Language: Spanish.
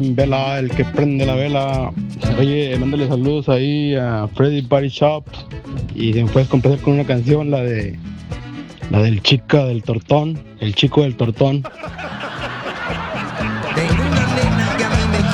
buen vela, el que prende la vela. Oye, mándale saludos ahí a Freddy Body Shop. Y si me puedes complacer con una canción, la del chica del tortón, el chico del tortón.